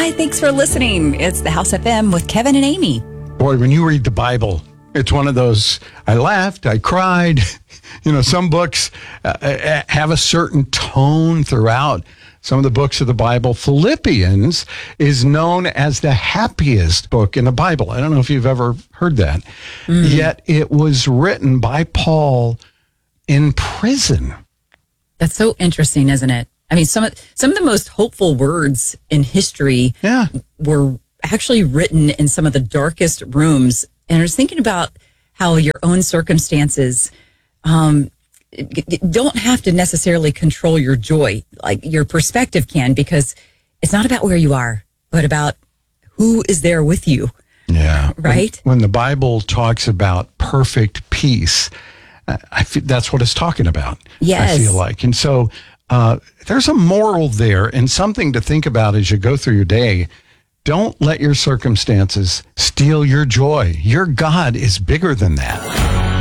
Hi, thanks for listening. It's the House FM with Kevin and Amy. Boy, when you read the Bible, it's one of those, I laughed, I cried. Some books have a certain tone throughout. Some of the books of the Bible, Philippians is known as the happiest book in the Bible. I don't know if you've ever heard that. Yet it was written by Paul in prison. That's so interesting, isn't it? I mean, some of the most hopeful words in history were actually written in some of the darkest rooms. And I was thinking about how your own circumstances don't have to necessarily control your joy. Like your perspective can, because it's not about where you are, but about who is there with you. Yeah. Right? When the Bible talks about perfect peace, I feel that's what it's talking about. Yes. I feel like. And so there's a moral there and something to think about as you go through your day. Don't let your circumstances steal your joy. Your God is bigger than that.